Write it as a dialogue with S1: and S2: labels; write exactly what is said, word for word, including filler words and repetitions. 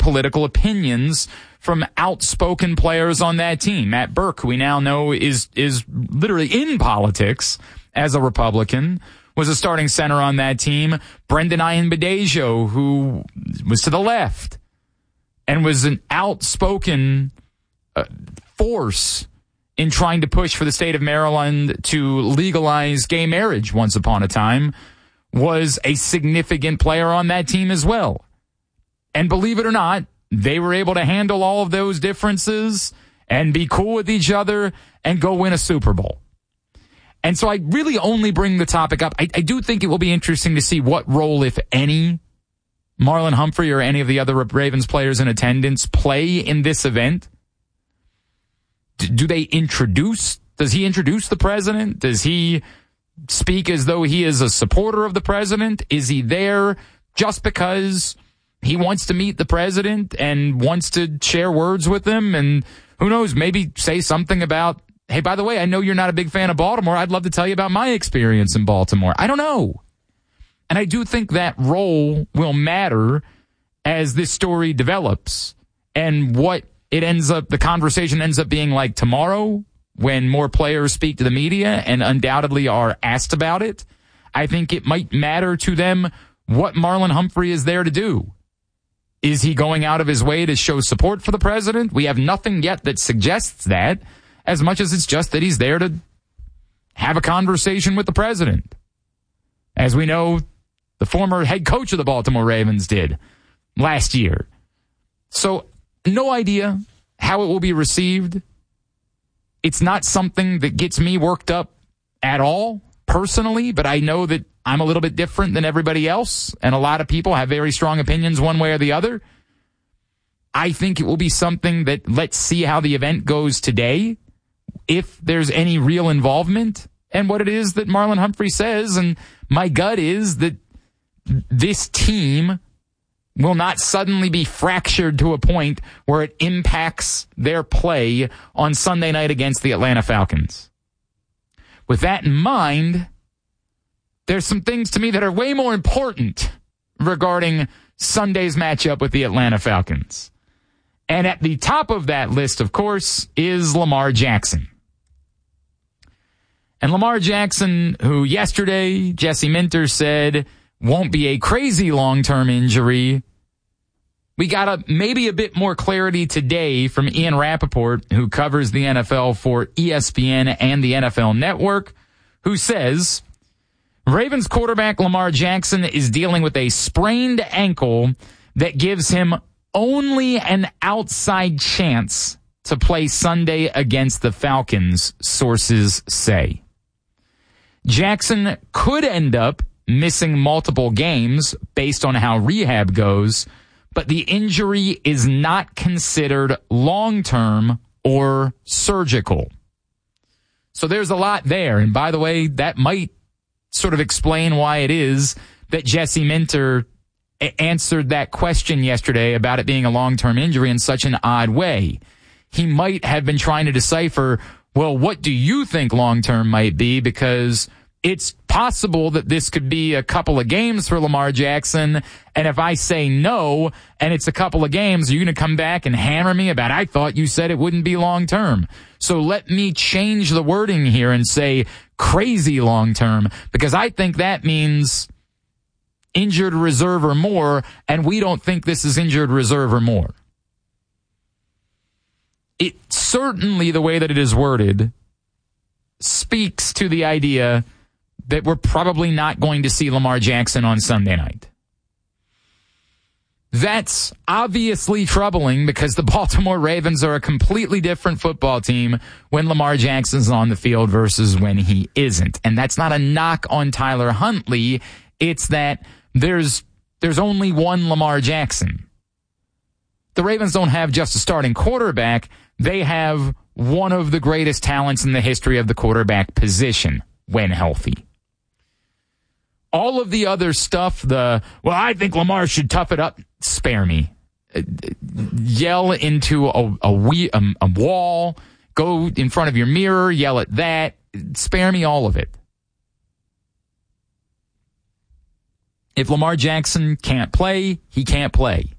S1: political opinions from outspoken players on that team. Matt Burke, who we now know is is literally in politics as a Republican, was a starting center on that team. Brendan Ayanbadejo, who was to the left and was an outspoken uh, force in trying to push for the state of Maryland to legalize gay marriage once upon a time, was a significant player on that team as well. And believe it or not, they were able to handle all of those differences and be cool with each other and go win a Super Bowl. And so I really only bring the topic up. I, I do think it will be interesting to see what role, if any, Marlon Humphrey or any of the other Ravens players in attendance play in this event. D- do they introduce, does he introduce the president? Does he speak as though he is a supporter of the president? Is he there just because he wants to meet the president and wants to share words with him? And who knows, maybe say something about, hey, by the way, I know you're not a big fan of Baltimore. I'd love to tell you about my experience in Baltimore. I don't know. And I do think that role will matter as this story develops and what it ends up, the conversation ends up being like tomorrow when more players speak to the media and undoubtedly are asked about it. I think it might matter to them what Marlon Humphrey is there to do. Is he going out of his way to show support for the president? We have nothing yet that suggests that, as much as it's just that he's there to have a conversation with the president. As we know, the former head coach of the Baltimore Ravens did last year. So, no idea how it will be received. It's not something that gets me worked up at all, personally, but I know that I'm a little bit different than everybody else, and a lot of people have very strong opinions one way or the other. I think it will be something that, let's see how the event goes today, if there's any real involvement, and what it is that Marlon Humphrey says. And my gut is that this team will not suddenly be fractured to a point where it impacts their play on Sunday night against the Atlanta Falcons. With that in mind, there's some things to me that are way more important regarding Sunday's matchup with the Atlanta Falcons. And at the top of that list, of course, is Lamar Jackson. And Lamar Jackson, who yesterday Jesse Minter said won't be a crazy long-term injury. We got a, maybe a bit more clarity today from Ian Rappaport, who covers the N F L for E S P N and the N F L Network, who says Ravens quarterback Lamar Jackson is dealing with a sprained ankle that gives him only an outside chance to play Sunday against the Falcons, sources say. Jackson could end up missing multiple games based on how rehab goes, but the injury is not considered long-term or surgical. So there's a lot there. And by the way, that might sort of explain why it is that Jesse Minter a- answered that question yesterday about it being a long-term injury in such an odd way. He might have been trying to decipher, well, what do you think long-term might be? Because it's possible that this could be a couple of games for Lamar Jackson, and if I say no, and it's a couple of games, are you going to come back and hammer me about, I thought you said it wouldn't be long-term. So let me change the wording here and say crazy long-term, because I think that means injured reserve or more, and we don't think this is injured reserve or more. It certainly, the way that it is worded, speaks to the idea that we're probably not going to see Lamar Jackson on Sunday night. That's obviously troubling because the Baltimore Ravens are a completely different football team when Lamar Jackson's on the field versus when he isn't. And that's not a knock on Tyler Huntley. It's that there's there's only one Lamar Jackson. The Ravens don't have just a starting quarterback. They have one of the greatest talents in the history of the quarterback position when healthy. All of the other stuff, the, well, I think Lamar should tough it up, spare me. Yell into a, a, we, a, a wall, go in front of your mirror, yell at that, spare me all of it. If Lamar Jackson can't play, he can't play.